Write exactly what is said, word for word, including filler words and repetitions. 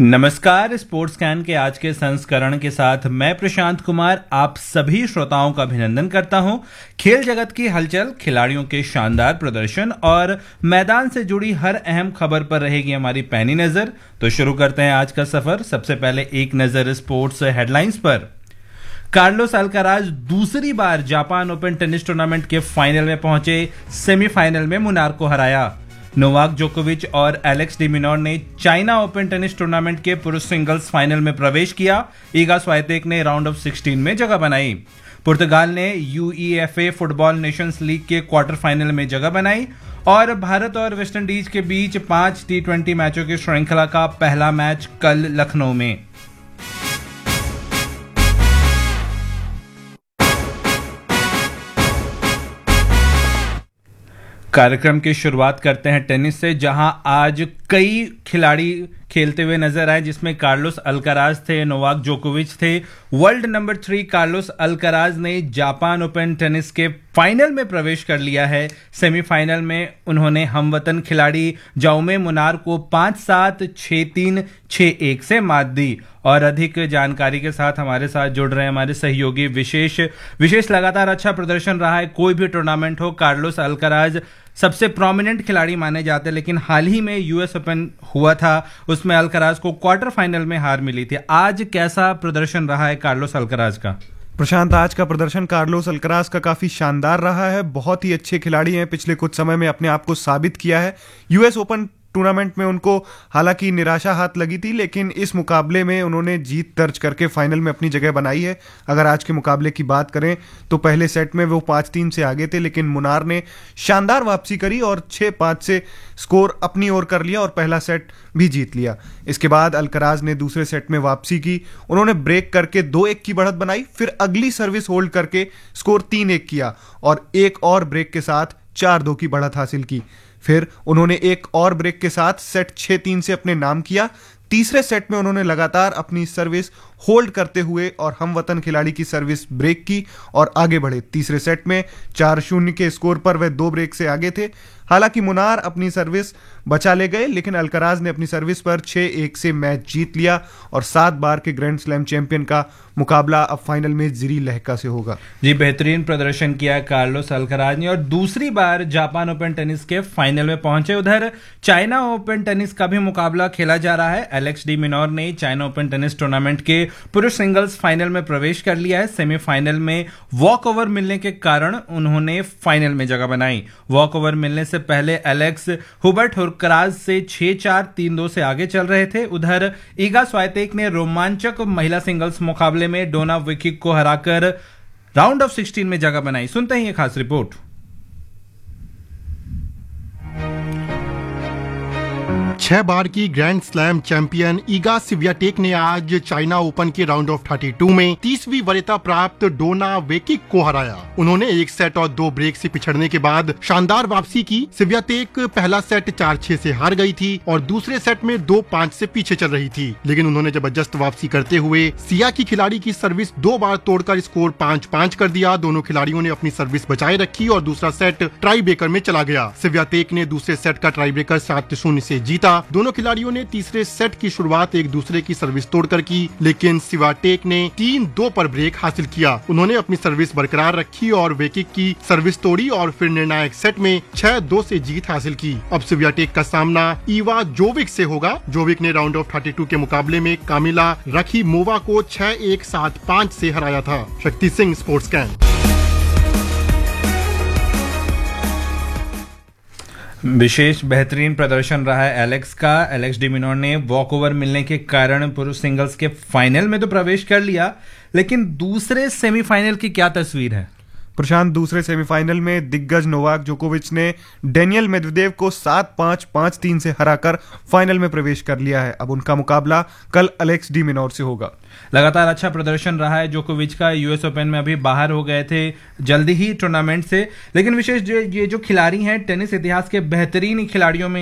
नमस्कार। Sports can के आज के संस्करण के साथ मैं प्रशांत कुमार आप सभी श्रोताओं का अभिनंदन करता हूं। खेल जगत की हलचल, खिलाड़ियों के शानदार प्रदर्शन और मैदान से जुड़ी हर अहम खबर पर रहेगी हमारी पैनी नजर। तो शुरू करते हैं आज का सफर। सबसे पहले एक नजर स्पोर्ट्स हेडलाइंस पर। कार्लोस अल्काराज दूसरी बार जापान ओपन टेनिस टूर्नामेंट के फाइनल में पहुंचे। सेमीफाइनल में मुनार को हराया। नोवाक जोकोविच और एलेक्स डी मिनोर ने चाइना ओपन टेनिस टूर्नामेंट के पुरुष सिंगल्स फाइनल में प्रवेश किया। ईगा स्वाइतेक ने राउंड ऑफ सिक्सटीन में जगह बनाई। पुर्तगाल ने यूईएफए फुटबॉल नेशंस लीग के क्वार्टर फाइनल में जगह बनाई। और भारत और वेस्टइंडीज के बीच पांच टी ट्वेंटी मैचों की श्रृंखला का पहला मैच कल लखनऊ में। कार्यक्रम की शुरुआत करते हैं टेनिस से, जहां आज कई खिलाड़ी खेलते हुए नजर आए, जिसमें कार्लोस अल्काराज थे, नोवाक जोकोविच थे। World number three Carlos Alcaraz ने जापान ओपन टेनिस के फाइनल में प्रवेश कर लिया है। सेमीफाइनल में उन्होंने हमवतन खिलाड़ी जाओमे मुनार को पांच सात, छह तीन, छह एक से मात दी। और अधिक जानकारी के साथ हमारे साथ जुड़ रहे हैं हमारे सहयोगी विशेष विशेष लगातार अच्छा प्रदर्शन रहा है। कोई भी टूर्नामेंट हो, कार्लोस अल्काराज सबसे प्रोमिनेंट खिलाड़ी माने जाते हैं, लेकिन हाल ही में यूएस ओपन हुआ था, उसमें अल्काराज को क्वार्टर फाइनल में हार मिली थी। आज कैसा प्रदर्शन रहा है कार्लोस अल्काराज का? प्रशांत, आज का प्रदर्शन कार्लोस अल्काराज का काफी शानदार रहा है। बहुत ही अच्छे खिलाड़ी हैं, पिछले कुछ समय में अपने आप को साबित किया है। यूएस ओपन टूर्नामेंट में उनको हालांकि निराशा हाथ लगी थी, लेकिन इस मुकाबले में उन्होंने जीत दर्ज करके फाइनल में अपनी जगह बनाई है। अगर आज के मुकाबले की बात करें तो पहले सेट में वो पाँच तीन से आगे थे, लेकिन मुनार ने शानदार वापसी करी और छः पाँच से स्कोर अपनी ओर कर लिया और पहला सेट भी जीत लिया। इसके बाद अल्काराज ने दूसरे सेट में वापसी की। उन्होंने ब्रेक करके दो एक की बढ़त बनाई, फिर अगली सर्विस होल्ड करके स्कोर तीन एक किया और एक और ब्रेक के साथ चार दो की बढ़त हासिल की। फिर उन्होंने एक और ब्रेक के साथ सेट छह तीन से अपने नाम किया। तीसरे सेट में उन्होंने लगातार अपनी सर्विस होल्ड करते हुए और हमवतन खिलाड़ी की सर्विस ब्रेक की और आगे बढ़े। तीसरे सेट में चार शून्य के स्कोर पर वे दो ब्रेक से आगे थे। हालांकि मुनार अपनी सर्विस बचा ले गए, लेकिन अल्काराज ने अपनी सर्विस पर छह एक से मैच जीत लिया और सात बार के ग्रैंड स्लैम चैंपियन का मुकाबला अब फाइनल में जिरी लहका से होगा। जी, बेहतरीन प्रदर्शन किया कार्लोस अल्काराज ने और दूसरी बार जापान ओपन टेनिस के फाइनल में पहुंचे। उधर चाइना ओपन टेनिस का भी मुकाबला खेला जा रहा है। एलेक्स डी मिनोर ने चाइना ओपन टेनिस टूर्नामेंट के पुरुष सिंगल्स फाइनल में प्रवेश कर लिया है। सेमीफाइनल में वॉक ओवर मिलने के कारण उन्होंने फाइनल में जगह बनाई। वॉक ओवर मिलने से पहले एलेक्स हुबर्ट हुर्कराज से छह चार, तीन दो से आगे चल रहे थे। उधर ईगा स्वाइतेक ने रोमांचक महिला सिंगल्स मुकाबले में डोना विकिक को हराकर राउंड ऑफ सिक्सटीन में जगह बनाई। सुनते हैं ये खास रिपोर्ट। छह बार की grand slam champion Iga Swiatek ने आज चाइना ओपन के राउंड ऑफ बत्तीस में तीसवीं वरीयता प्राप्त डोना वेकिक को हराया। उन्होंने एक सेट और दो ब्रेक से पिछड़ने के बाद शानदार वापसी की। स्वियाटेक पहला सेट चार छह से हार गई थी और दूसरे सेट में दो पाँच से पीछे चल रही थी, लेकिन उन्होंने जबरदस्त वापसी करते हुए सिया की खिलाड़ी की सर्विस दो बार तोड़कर स्कोर पाँच पाँच कर दिया। दोनों खिलाड़ियों ने अपनी सर्विस बचाए रखी और दूसरा सेट टाई ब्रेकर में चला गया। स्वियाटेक ने दूसरे सेट का टाई ब्रेकर सात शून्य से जीता। दोनों खिलाड़ियों ने तीसरे सेट की शुरुआत एक दूसरे की सर्विस तोड़कर की, लेकिन स्वियाटेक ने तीन दो पर ब्रेक हासिल किया। उन्होंने अपनी सर्विस बरकरार रखी और वेकिक की सर्विस तोड़ी और फिर निर्णायक सेट में छह दो से जीत हासिल की। अब स्वियाटेक का सामना ईवा जोविक से होगा। जोविक ने राउंड ऑफ बत्तीस के मुकाबले में कामिला रखीमोवा को छह एक, सात पाँच से हराया था। Shakti Singh, sports can. विशेष बेहतरीन प्रदर्शन रहा है एलेक्स का। एलेक्स डी मिनोर ने वॉक ओवर मिलने के कारण पुरुष सिंगल्स के फाइनल में तो प्रवेश कर लिया, लेकिन दूसरे सेमीफाइनल की क्या तस्वीर है? प्रशांत, दूसरे सेमीफाइनल में दिग्गज नोवाक जोकोविच ने डेनियल मेदवेदेव को सात पाँच, पाँच तीन से हराकर फाइनल में प्रवेश कर लिया है। अब उनका मुकाबला कल एलेक्स डी मिनोर से होगा। लगातार अच्छा प्रदर्शन रहा है जोकोविच का। यूएस ओपन में अभी बाहर हो गए थे जल्दी ही टूर्नामेंट से, लेकिन विशेष ये जो खिलाड़ी हैं टेनिस इतिहास के बेहतरीन खिलाड़ियों में